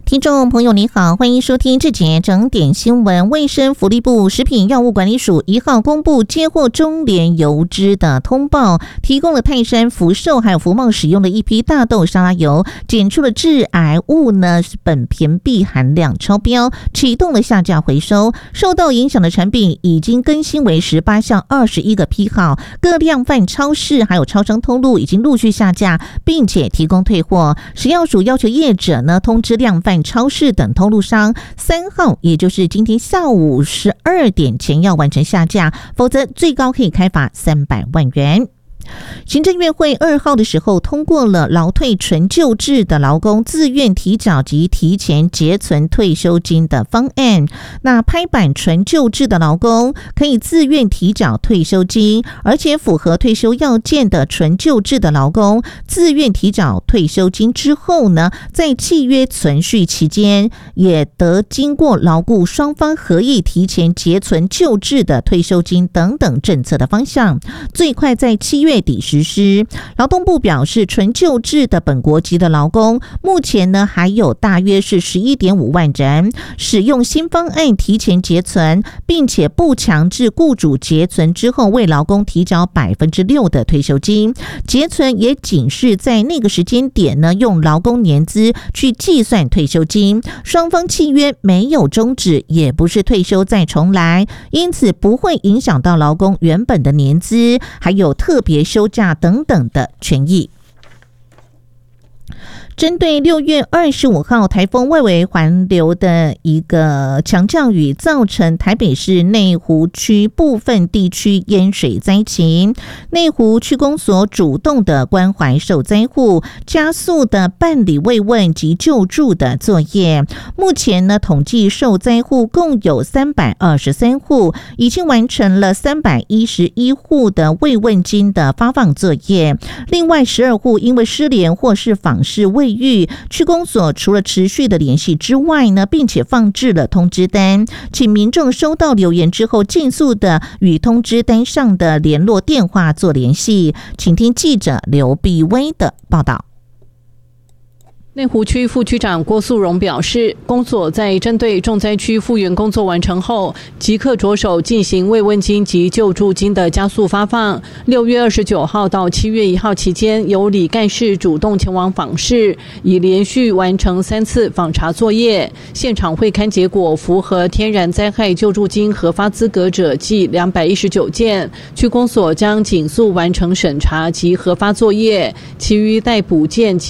听众朋友你好，欢迎收听这节整点新闻。卫生福利部食品药物管理署1号公布接获中联油脂的通报，提供了泰山、福寿还有福茂使用的一批大豆沙拉油，检出了致癌物呢是苯醛铋含量超标，启动了下架回收。受到影响的产品已经更新为18项21个批号，各量贩超市还有超商通路已经陆续下架，并且提供退货。食药署要求业者呢通知量贩超市等通路商3号，也就是今天下午12点前要完成下架，否则最高可以开罚300万元。行政院会2号的时候通过了劳退纯旧制的劳工自愿提缴及提前结存退休金的方案。那拍板纯旧制的劳工可以自愿提缴退休金，而且符合退休要件的纯旧制的劳工自愿提缴退休金之后呢，在契约存续期间也得经过劳雇双方合意提前结存旧制的退休金等等政策的方向，最快在7月底实施。劳动部表示，纯旧制的本国籍的劳工目前呢还有大约是 11.5 万人，使用新方案提前结存，并且不强制雇主结存之后为劳工提缴 6% 的退休金，结存也仅是在那个时间点呢用劳工年资去计算退休金，双方契约没有终止，也不是退休再重来，因此不会影响到劳工原本的年资还有特别休假等等的权益。针对6月25号台风外围环流的一个强降雨，造成台北市内湖区部分地区淹水灾情，内湖区公所主动的关怀受灾户，加速的办理慰问及救助的作业。目前呢，统计受灾户共有323户，已经完成了311户的慰问金的发放作业。另外12户因为失联或是访视未遇，区公所除了持续的联系之外呢，并且放置了通知单，请民众收到留言之后尽速的与通知单上的联络电话做联系。请听记者刘碧薇的报道。 内湖区副区长郭素荣表示，公所在针对重灾区复原工作完成后，即刻着手进行慰问金及救助金的加速发放。6月29号到7月1号期间，由李干事主动前往访视，已连续完成3次访查作业。现场会勘结果符合天然灾害救助金核发资格者计219件，区公所将紧速完成审查及核发作业，其余待补件